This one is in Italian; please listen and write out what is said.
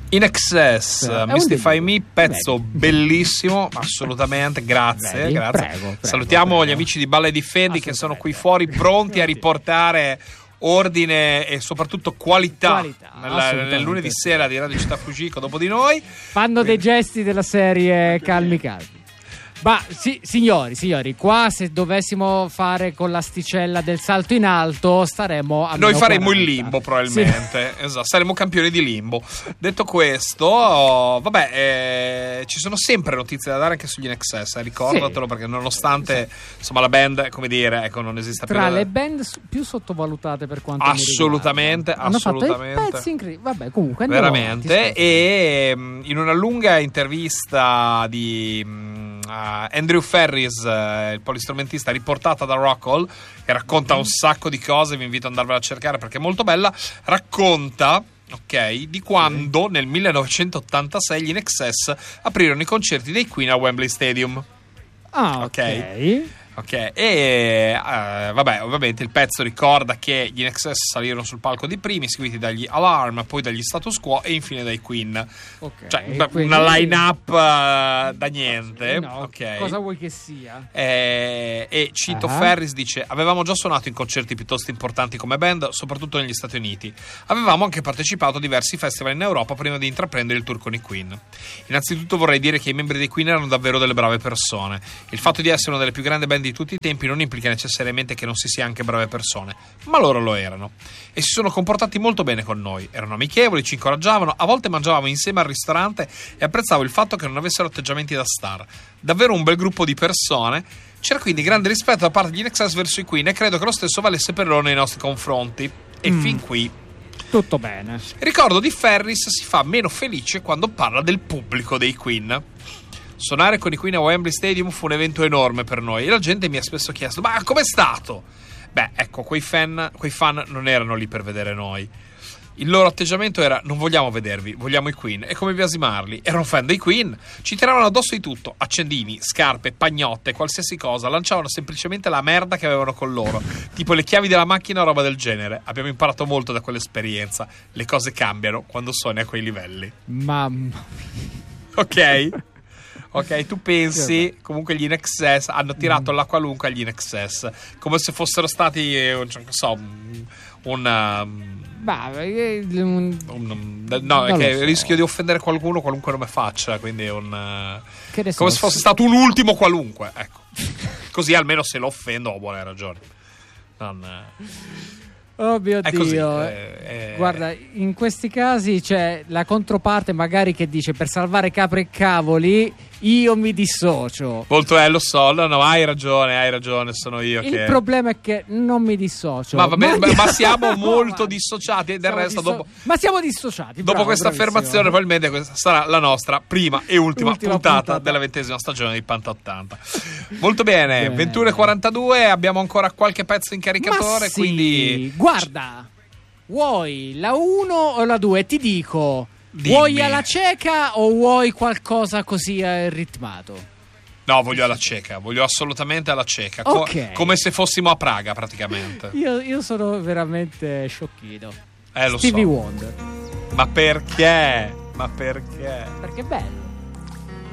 In Excess, Mystify Me, pezzo bellissimo, assolutamente, grazie. Prego, salutiamo gli amici di Balla e Difendi che sono qui fuori pronti a riportare ordine e soprattutto qualità nel lunedì sera di Radio Città Fugico dopo di noi. Fanno dei gesti della serie calmi. Ma sì, signori, qua se dovessimo fare con l'asticella del salto in alto staremmo a noi faremmo 40. Il limbo probabilmente. Sì. Esatto, saremmo campioni di limbo. Detto questo, ci sono sempre notizie da dare anche sugli In Excess, ricordatelo, perché nonostante insomma la band, come dire, ecco, non esista più tra le band più sottovalutate per quanto assolutamente, mi riguarda. Hanno fatto dei pezzi incredibili. Vabbè, comunque veramente. E in una lunga intervista di Andrew Ferris, il polistrumentista, riportata da Rockall, che racconta un sacco di cose, vi invito ad andarvela a cercare perché è molto bella, racconta di quando nel 1986 gli In Excess aprirono i concerti dei Queen a Wembley Stadium. E ovviamente il pezzo ricorda che gli In Excess salirono sul palco di primi, seguiti dagli Alarm, poi dagli Status Quo e infine dai Queen. Una line-up da niente. Cosa vuoi che sia? E cito Ferris, dice: avevamo già suonato in concerti piuttosto importanti come band, soprattutto negli Stati Uniti. Avevamo anche partecipato a diversi festival in Europa prima di intraprendere il tour con i Queen. Innanzitutto vorrei dire che i membri dei Queen erano davvero delle brave persone. Il fatto di essere una delle più grandi band di tutti i tempi non implica necessariamente che non si sia anche brave persone, ma loro lo erano e si sono comportati molto bene con noi. Erano amichevoli, ci incoraggiavano, a volte mangiavamo insieme al ristorante e apprezzavo il fatto che non avessero atteggiamenti da star. Davvero un bel gruppo di persone. C'era quindi grande rispetto da parte degli In Excess verso i Queen e credo che lo stesso valesse per loro nei nostri confronti. E fin qui tutto bene. Il ricordo di Ferris si fa meno felice quando parla del pubblico dei Queen. Suonare con i Queen a Wembley Stadium fu un evento enorme per noi e la gente mi ha spesso chiesto: ma com'è stato? Beh, ecco, quei fan non erano lì per vedere noi. Il loro atteggiamento era: non vogliamo vedervi, vogliamo i Queen. E come biasimarli? Erano fan dei Queen, ci tiravano addosso di tutto: accendini, scarpe, pagnotte, qualsiasi cosa. Lanciavano semplicemente la merda che avevano con loro, tipo le chiavi della macchina o roba del genere. Abbiamo imparato molto da quell'esperienza. Le cose cambiano quando suoni a quei livelli. Mamma. Ok, tu pensi comunque gli In Excess hanno tirato la qualunque agli In Excess come se fossero stati rischio di offendere qualcuno qualunque nome faccia, quindi come se fosse stato un ultimo qualunque, ecco. Così almeno se lo offendo ho buone ragioni. Oh mio Dio, guarda, in questi casi c'è la controparte magari che dice: per salvare capre e cavoli io mi dissocio. Molto lo so, no, hai ragione, sono io il problema è che non mi dissocio. Ma siamo molto dissociati e del resto dopo. Ma siamo dissociati. Dopo questa affermazione probabilmente questa sarà la nostra prima e ultima puntata della 20ª stagione di Panta 80. Molto bene, 21:42, abbiamo ancora qualche pezzo in caricatore, quindi guarda, vuoi la 1 o la 2? Ti dico. Dimmi. Vuoi alla cieca o vuoi qualcosa così ritmato? No, voglio alla cieca, voglio assolutamente alla cieca. Come se fossimo a Praga praticamente. Io sono veramente sciocchito. Lo Stevie so. Wonder. Ma perché? Perché è bello.